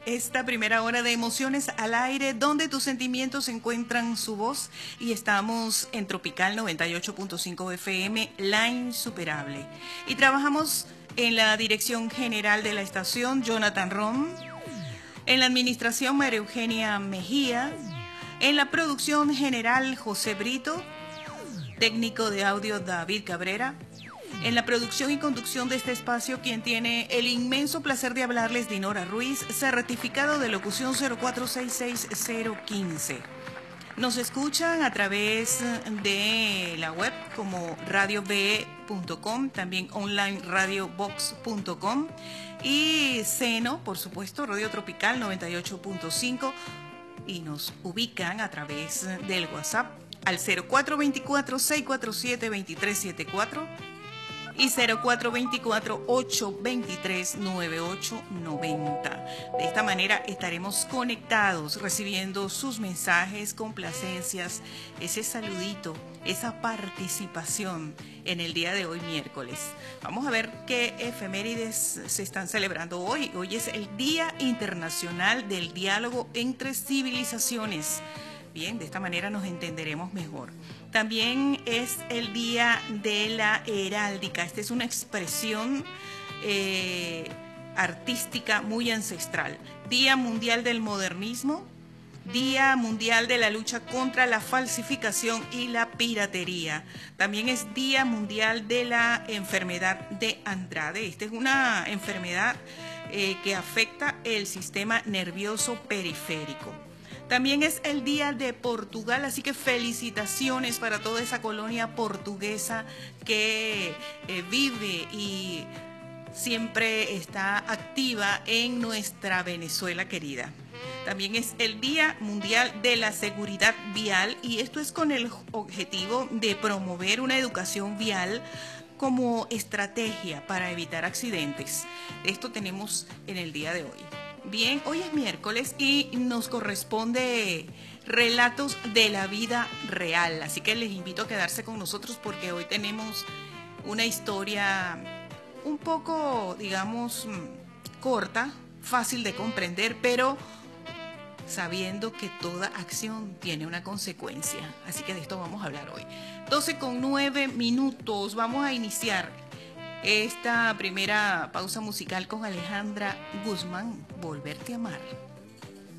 esta primera hora de Emociones al Aire, donde tus sentimientos encuentran su voz, y estamos en Tropical 98.5 FM, La Insuperable. Y trabajamos en la dirección general de la estación, Jonathan Rom, en la administración, María Eugenia Mejía, en la producción general, José Brito, técnico de audio, David Cabrera. En la producción y conducción de este espacio, quien tiene el inmenso placer de hablarles, Dinora Ruiz, certificado de locución 0466015. Nos escuchan a través de la web como radiobe.com, también online radiobox.com y Seno, por supuesto, Radio Tropical 98.5, y nos ubican a través del WhatsApp al 0424-647-2374 y 0424-823-9890. De esta manera estaremos conectados, recibiendo sus mensajes, complacencias, ese saludito, esa participación en el día de hoy, miércoles. Vamos a ver qué efemérides se están celebrando hoy. Hoy es el Día Internacional del Diálogo entre Civilizaciones. Bien, de esta manera nos entenderemos mejor. También es el Día de la Heráldica. Esta es una expresión artística muy ancestral. Día Mundial del Modernismo, Día Mundial de la Lucha contra la Falsificación y la Piratería. También es Día Mundial de la Enfermedad de Andrade. Esta es una enfermedad que afecta el sistema nervioso periférico. También es el Día de Portugal, así que felicitaciones para toda esa colonia portuguesa que vive y siempre está activa en nuestra Venezuela querida. También es el Día Mundial de la Seguridad Vial, y esto es con el objetivo de promover una educación vial como estrategia para evitar accidentes. Esto tenemos en el día de hoy. Bien, hoy es miércoles y nos corresponde relatos de la vida real, así que les invito a quedarse con nosotros porque hoy tenemos una historia un poco, digamos, corta, fácil de comprender, pero sabiendo que toda acción tiene una consecuencia. Así que de esto vamos a hablar hoy. 12:09, vamos a iniciar esta primera pausa musical con Alejandra Guzmán, Volverte a Amar.